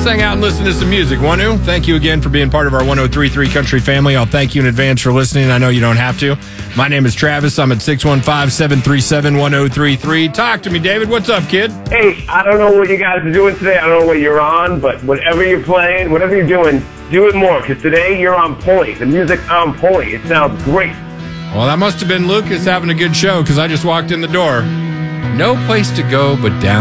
Let's hang out and listen to some music. Wanu, thank you again for being part of our 103.3 Country family. I'll thank you in advance for listening. I know you don't have to. My name is Travis. I'm at 615-737-1033. Talk to me, David. What's up, kid? Hey, I don't know what you guys are doing today. I don't know what you're on, but whatever you're playing, whatever you're doing, do it more, because today you're on point. The music's on point. It sounds great. Well, that must have been Lucas having a good show, because I just walked in the door. No place to go but down.